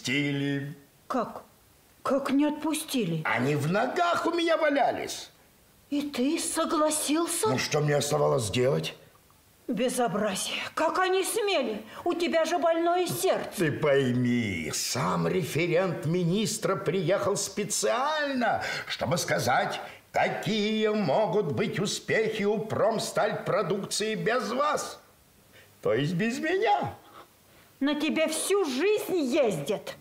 Отпустили. Как? Как не отпустили? Они в ногах у меня валялись. И ты согласился? Ну, что мне оставалось сделать? Безобразие. Как они смели? У тебя же больное сердце. Ты пойми, сам референт министра приехал специально, чтобы сказать, какие могут быть успехи у промстальпродукции без вас. То есть без меня. На тебя всю жизнь ездят.